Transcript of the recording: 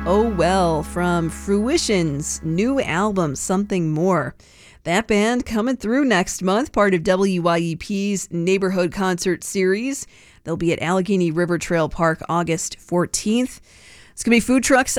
Oh Well from Fruition's new album, Something More. That band coming through next month, part of WYEP's Neighborhood Concert Series. They'll be at Allegheny River Trail Park August 14th. It's going to be food trucks